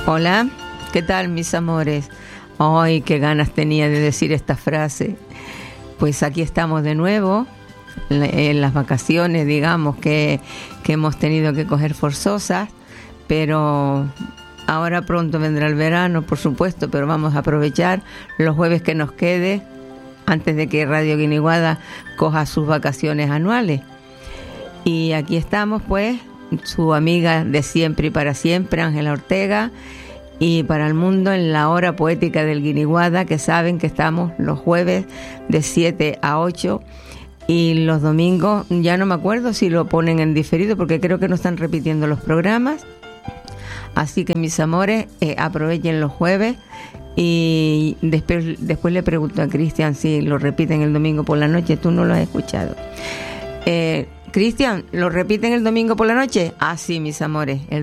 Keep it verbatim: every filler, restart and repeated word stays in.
Hola, ¿qué tal, mis amores? Ay, qué ganas tenía de decir esta frase. Pues aquí estamos de nuevo, en las vacaciones, digamos, que, que hemos tenido que coger forzosas, pero ahora pronto vendrá el verano, por supuesto, pero vamos a aprovechar los jueves que nos quede antes de que Radio Guiniguada coja sus vacaciones anuales. Y aquí estamos, pues, su amiga de siempre y para siempre, Ángela Ortega, y para el mundo en la hora poética del Guiniguada, que saben que estamos los jueves de siete a ocho y los domingos, ya no me acuerdo si lo ponen en diferido porque creo que no están repitiendo los programas. Así que, mis amores, eh, aprovechen los jueves y después, después le pregunto a Cristian si lo repiten el domingo por la noche. Tú no lo has escuchado. Eh, Cristian, ¿lo repiten el domingo por la noche? Ah, sí, mis amores, el